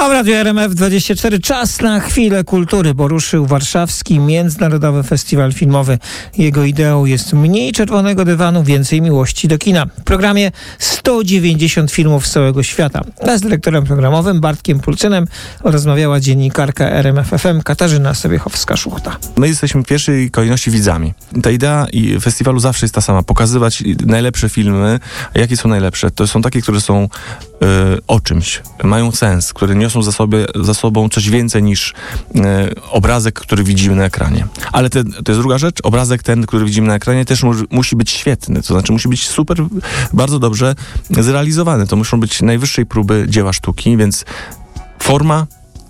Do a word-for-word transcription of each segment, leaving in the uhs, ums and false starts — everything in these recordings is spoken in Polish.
A w Radiu R M F dwadzieścia cztery czas na chwilę kultury, bo ruszył warszawski Międzynarodowy Festiwal Filmowy. Jego ideą jest mniej czerwonego dywanu, więcej miłości do kina. W programie sto dziewięćdziesiąt filmów z całego świata. A z dyrektorem programowym Bartkiem Pulcynem rozmawiała dziennikarka R M F F M Katarzyna Sobiechowska-Szuchta. My jesteśmy w pierwszej kolejności widzami. Ta idea i festiwalu zawsze jest ta sama. Pokazywać najlepsze filmy. A jakie są najlepsze? To są takie, które są y, o czymś, mają sens, które niosą za, sobie, za sobą coś więcej niż y, obrazek, który widzimy na ekranie. Ale te, to jest druga rzecz. Obrazek ten, który widzimy na ekranie, też mu, musi być świetny. To znaczy musi być super, bardzo dobrze zrealizowany. To muszą być najwyższej próby dzieła sztuki, więc forma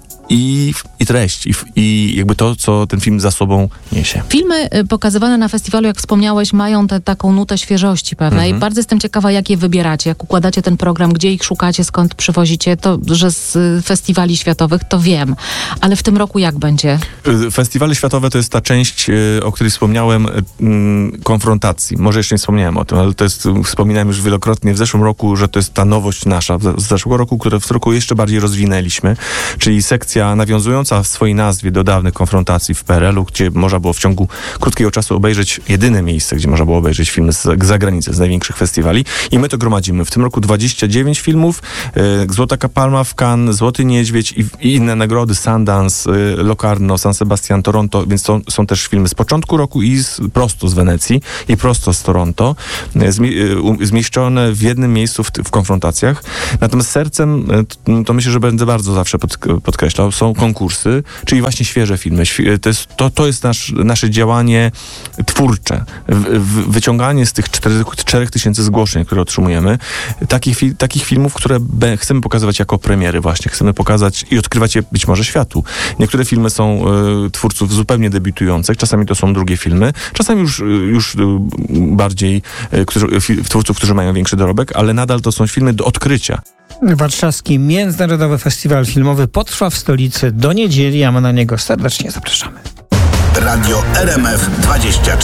I, i treść, i, i jakby to, co ten film za sobą niesie. Filmy pokazywane na festiwalu, jak wspomniałeś, mają tę taką nutę świeżości pewnej. Mhm. Bardzo jestem ciekawa, jak je wybieracie, jak układacie ten program, gdzie ich szukacie, skąd przywozicie. To, że z festiwali światowych, to wiem. Ale w tym roku jak będzie? Festiwale światowe to jest ta część, o której wspomniałem, konfrontacji. Może jeszcze nie wspomniałem o tym, ale to jest, wspominałem już wielokrotnie w zeszłym roku, że to jest ta nowość nasza z zeszłego roku, którą w tym roku jeszcze bardziej rozwinęliśmy, czyli sekcja nawiązująca w swojej nazwie do dawnych konfrontacji w P R L u, gdzie można było w ciągu krótkiego czasu obejrzeć jedyne miejsce, gdzie można było obejrzeć filmy z zagranicy, z największych festiwali. I my to gromadzimy. W tym roku dwadzieścia dziewięć filmów, y, Złota Palma w Cannes, Złoty Niedźwiedź i, i inne nagrody, Sundance, y, Locarno, San Sebastian, Toronto, więc to są też filmy z początku roku i z, prosto z Wenecji i prosto z Toronto, y, zmi, y, zmieszczone w jednym miejscu w, w konfrontacjach. Natomiast sercem, y, to myślę, że będę bardzo zawsze pod, podkreślał, są konkursy, czyli właśnie świeże filmy. To jest, to, to jest nasz, nasze działanie twórcze. W, w, wyciąganie z tych czterech tysięcy zgłoszeń, które otrzymujemy, takich, fi, takich filmów, które be, chcemy pokazywać jako premiery właśnie. Chcemy pokazać i odkrywać je być może światu. Niektóre filmy są y, twórców zupełnie debiutujących, czasami to są drugie filmy, czasami już, już y, bardziej y, którzy, y, twórców, którzy mają większy dorobek, ale nadal to są filmy do odkrycia. Warszawski Międzynarodowy Festiwal Filmowy potrwa w stolicy do niedzieli, a my na niego serdecznie zapraszamy. Radio R M F dwadzieścia cztery.